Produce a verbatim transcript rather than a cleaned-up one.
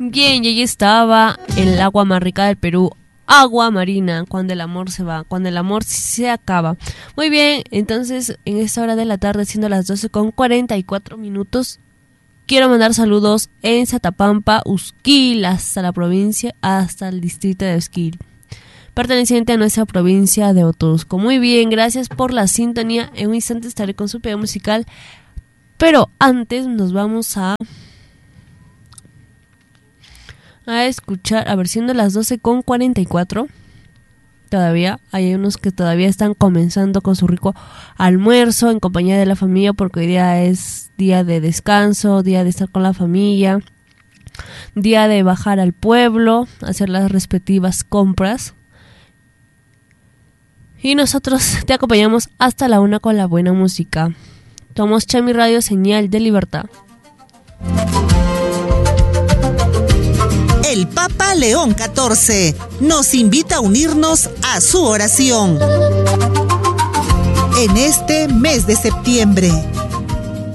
Bien, y ahí estaba el agua más rica del Perú, agua marina, cuando el amor se va, cuando el amor se acaba. Muy bien, entonces en esta hora de la tarde, siendo las doce con cuarenta y cuatro minutos, quiero mandar saludos en Satapampa, Usquil, hasta la provincia, hasta el distrito de Usquil, perteneciente a nuestra provincia de Otuzco. Muy bien, gracias por la sintonía. En un instante estaré con su pedido musical, pero antes nos vamos a a escuchar, a ver, siendo las doce con cuarenta y cuatro, todavía hay unos que todavía están comenzando con su rico almuerzo en compañía de la familia, porque hoy día es día de descanso, día de estar con la familia, día de bajar al pueblo, hacer las respectivas compras. Y nosotros te acompañamos hasta la una con la buena música. Somos Chami Radio, señal de libertad. El Papa León catorce nos invita a unirnos a su oración en este mes de septiembre.